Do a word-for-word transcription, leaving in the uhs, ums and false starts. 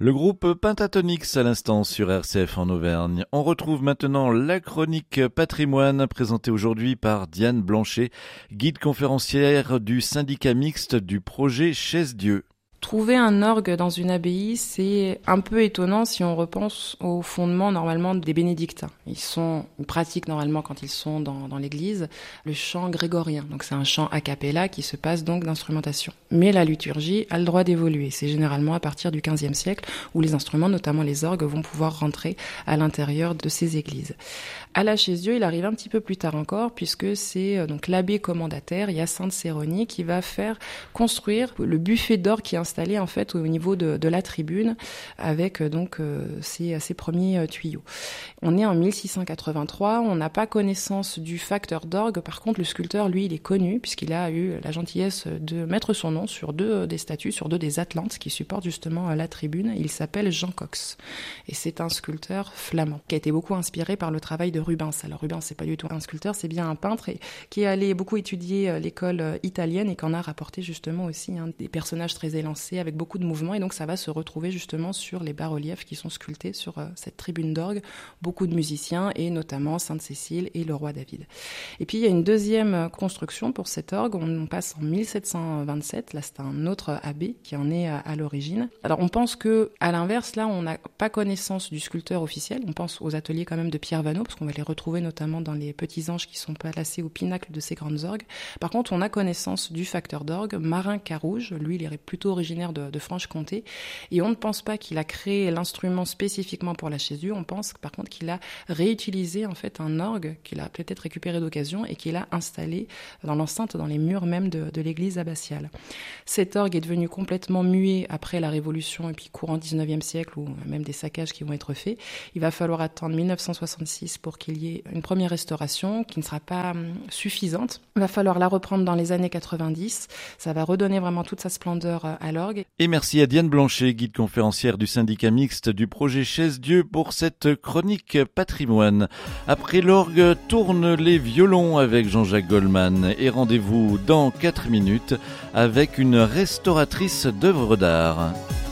Le groupe Pentatonix à l'instant sur R C F en Auvergne. On retrouve maintenant la chronique patrimoine présentée aujourd'hui par Diane Blanchet, guide conférencière du syndicat mixte du projet Chaise-Dieu. Trouver un orgue dans une abbaye, c'est un peu étonnant si on repense aux fondements normalement des bénédictins. Ils sont, ils pratiquent normalement quand ils sont dans, dans l'église le chant grégorien. Donc c'est un chant a cappella qui se passe donc d'instrumentation. Mais la liturgie a le droit d'évoluer. C'est généralement à partir du quinzième siècle où les instruments, notamment les orgues, vont pouvoir rentrer à l'intérieur de ces églises. À la Chaise-Dieu, il arrive un petit peu plus tard encore puisque c'est donc l'abbé commendataire Hyacinthe Séronier qui va faire construire le buffet d'orgue qui est installé en fait au niveau de, de la tribune avec donc euh, ses, ses premiers euh, tuyaux. On est en mille six cent quatre-vingt-trois, on n'a pas connaissance du facteur d'orgue. Par contre, le sculpteur, lui, il est connu puisqu'il a eu la gentillesse de mettre son nom sur deux euh, des statues, sur deux des atlantes qui supportent justement euh, la tribune. Il s'appelle Jean Cox et c'est un sculpteur flamand qui a été beaucoup inspiré par le travail de Rubens. Alors Rubens, c'est pas du tout un sculpteur, c'est bien un peintre et qui est allé beaucoup étudier euh, l'école euh, italienne et qui en a rapporté justement aussi hein, des personnages très élancés avec beaucoup de mouvements, et donc ça va se retrouver justement sur les bas-reliefs qui sont sculptés sur euh, cette tribune d'orgue, beaucoup de musiciens et notamment Sainte-Cécile et le roi David. Et puis il y a une deuxième construction pour cet orgue, on passe en mille sept cent vingt-sept, là c'est un autre abbé qui en est à, à l'origine. Alors on pense que à l'inverse, là on n'a pas connaissance du sculpteur officiel, on pense aux ateliers quand même de Pierre Vanneau, parce qu'on va les retrouver notamment dans les petits anges qui sont placés au pinacle de ces grandes orgues. Par contre, on a connaissance du facteur d'orgue, Marin Carouge, lui il est plutôt originaire de, de Franche-Comté, et on ne pense pas qu'il a créé l'instrument spécifiquement pour la Chaise-Dieu, on pense par contre qu'il a réutilisé en fait un orgue qu'il a peut-être récupéré d'occasion et qu'il a installé dans l'enceinte, dans les murs même de, de l'église abbatiale. Cet orgue est devenu complètement muet après la Révolution et puis courant dix-neuvième siècle, où même des saccages qui vont être faits. Il va falloir attendre mille neuf cent soixante-six pour qu'il y ait une première restauration qui ne sera pas hum, suffisante. Il va falloir la reprendre dans les années quatre-vingt-dix. Ça va redonner vraiment toute sa splendeur à l'orgue. Et merci à Diane Blanchet, guide conférencière du syndicat mixte du projet Chaise-Dieu pour cette chronique patrimoine. Après l'orgue, tournent les violons avec Jean-Jacques Goldman et rendez-vous dans quatre minutes avec une restauratrice d'œuvres d'art.